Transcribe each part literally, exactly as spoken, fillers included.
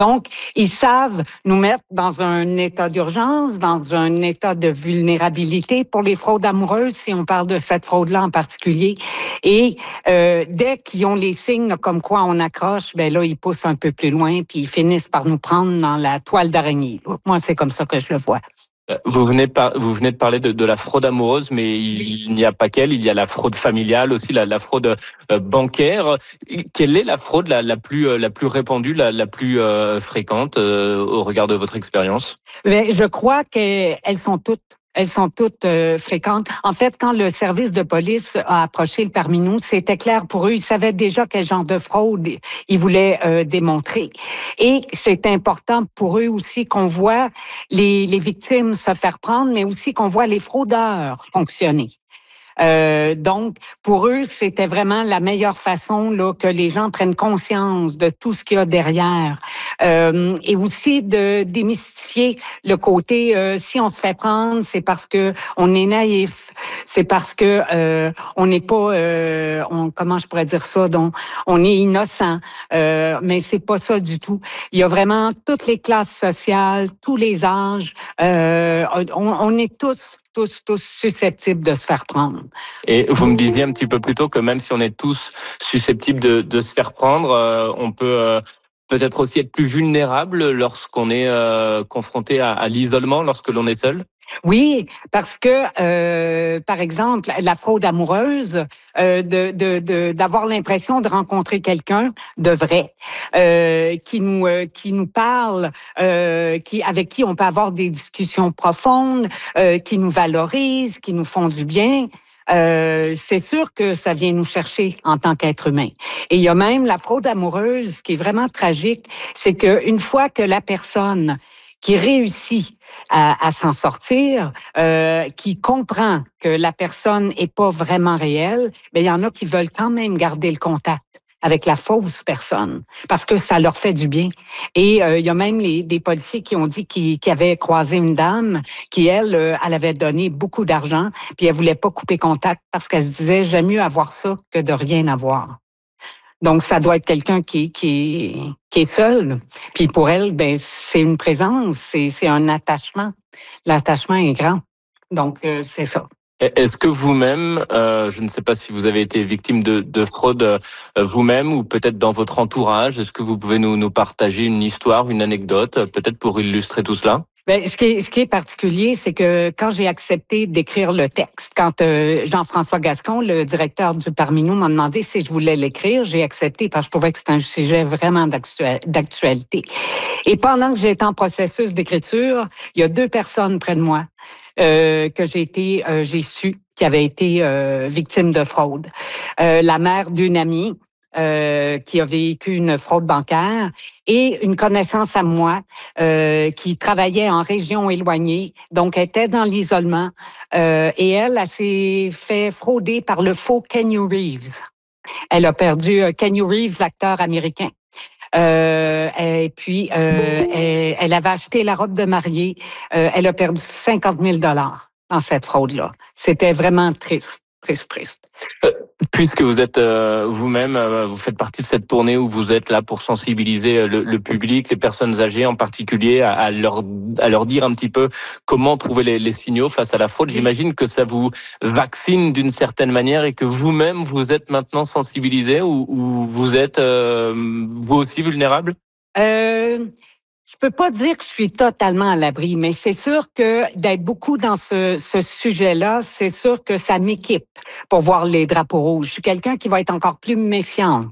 Donc, ils savent nous mettre dans un état d'urgence, dans un état de vulnérabilité pour les fraudes amoureuses, si on parle de cette fraude-là en particulier. Et euh, dès qu'ils ont les signes comme quoi on accroche, ben là, ils poussent un peu plus loin, puis ils finissent par nous prendre dans la toile d'araignée. Moi, c'est comme ça que je le vois. Vous venez, par, vous venez de parler de, de la fraude amoureuse, mais il, il n'y a pas qu'elle, il y a la fraude familiale aussi, la, la fraude euh, bancaire. Quelle est la fraude la, la, plus, euh, la plus répandue, la, la plus euh, fréquente euh, au regard de votre expérience? Mais je crois qu'elles sont toutes Elles sont toutes euh, fréquentes. En fait, quand le service de police a approché le parmi nous, c'était clair pour eux. Ils savaient déjà quel genre de fraude ils voulaient euh, démontrer. Et c'est important pour eux aussi qu'on voit les, les victimes se faire prendre, mais aussi qu'on voit les fraudeurs fonctionner. Euh, donc, pour eux, c'était vraiment la meilleure façon là, que les gens prennent conscience de tout ce qu'il y a derrière. Euh, et aussi de démystifier le côté euh, si on se fait prendre, c'est parce que on est naïf, c'est parce que euh, on n'est pas, euh, on, comment je pourrais dire ça, donc on est innocent, euh, mais c'est pas ça du tout. Il y a vraiment toutes les classes sociales, tous les âges, euh, on, on est tous tous, tous susceptibles de se faire prendre. Et vous me disiez un petit peu plus tôt que même si on est tous susceptibles de, de se faire prendre, euh, on peut euh, peut-être aussi être plus vulnérable lorsqu'on est euh, confronté à, à l'isolement, lorsque l'on est seul. Oui, parce que, euh, par exemple, la fraude amoureuse, euh, de, de, de, d'avoir l'impression de rencontrer quelqu'un de vrai, euh, qui nous, euh, qui nous parle, euh, qui, avec qui on peut avoir des discussions profondes, euh, qui nous valorisent, qui nous font du bien. Euh, c'est sûr que ça vient nous chercher en tant qu'être humain. Et il y a même la fraude amoureuse qui est vraiment tragique, c'est qu'une fois que la personne qui réussit à, à s'en sortir, euh, qui comprend que la personne est pas vraiment réelle, mais il y en a qui veulent quand même garder le contact avec la fausse personne, parce que ça leur fait du bien. Et euh, il y a même les, des policiers qui ont dit qu'ils, qu'ils avaient croisé une dame qui, elle, euh, elle avait donné beaucoup d'argent, puis elle voulait pas couper contact parce qu'elle se disait « j'aime mieux avoir ça que de rien avoir ». Donc, ça doit être quelqu'un qui, qui, qui est seul. Puis pour elle, ben c'est une présence, c'est, c'est un attachement. L'attachement est grand. Donc, euh, c'est ça. Est-ce que vous-même, euh, je ne sais pas si vous avez été victime de, de fraude euh, vous-même ou peut-être dans votre entourage, est-ce que vous pouvez nous, nous partager une histoire, une anecdote, peut-être pour illustrer tout cela? Ben, ce qui est, ce qui est particulier, c'est que quand j'ai accepté d'écrire le texte, quand euh, Jean-François Gascon, le directeur du Parmi nous, m'a demandé si je voulais l'écrire, j'ai accepté parce que je trouvais que c'était un sujet vraiment d'actualité. Et pendant que j'étais en processus d'écriture, il y a deux personnes près de moi euh, que j'ai été, euh, j'ai su qui avaient été euh, victimes de fraude. Euh, la mère d'une amie. Euh, qui a vécu une fraude bancaire et une connaissance à moi euh, qui travaillait en région éloignée, donc elle était dans l'isolement euh, et elle, elle s'est fait frauder par le faux Keanu Reeves. Elle a perdu euh, Keanu Reeves, l'acteur américain. Euh, et puis, euh, elle, elle avait acheté la robe de mariée. Euh, elle a perdu cinquante mille dollars dans cette fraude-là. C'était vraiment triste, triste, triste. Euh, puisque vous êtes euh, vous-même, euh, vous faites partie de cette tournée où vous êtes là pour sensibiliser le, le public, les personnes âgées en particulier, à, à, leur, à leur dire un petit peu comment trouver les, les signaux face à la fraude. J'imagine que ça vous vaccine d'une certaine manière et que vous-même, vous êtes maintenant sensibilisé ou, ou vous êtes euh, vous aussi vulnérable? Euh... Je peux pas dire que je suis totalement à l'abri, mais c'est sûr que d'être beaucoup dans ce, ce sujet-là, c'est sûr que ça m'équipe pour voir les drapeaux rouges. Je suis quelqu'un qui va être encore plus méfiante.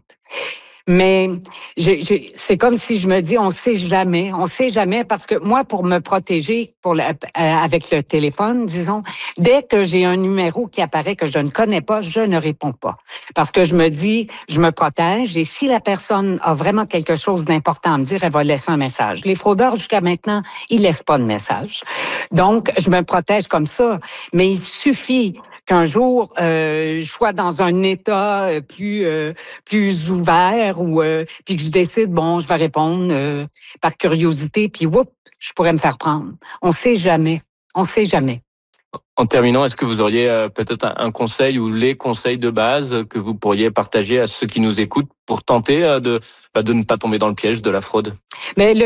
Mais j'ai, j'ai, c'est comme si je me dis, on sait jamais, on sait jamais, parce que moi, pour me protéger pour le, euh, avec le téléphone, disons, dès que j'ai un numéro qui apparaît que je ne connais pas, je ne réponds pas. Parce que je me dis, je me protège, et si la personne a vraiment quelque chose d'important à me dire, elle va laisser un message. Les fraudeurs, jusqu'à maintenant, ils laissent pas de message. Donc, je me protège comme ça. Mais il suffit qu'un jour euh, je sois dans un état plus euh, plus ouvert ou euh, puis que je décide bon je vais répondre euh, par curiosité puis whoop je pourrais me faire prendre. On sait jamais, on sait jamais. En terminant, est-ce que vous auriez euh, peut-être un conseil ou les conseils de base que vous pourriez partager à ceux qui nous écoutent pour tenter euh, de, bah, de ne pas tomber dans le piège de la fraude? Mais le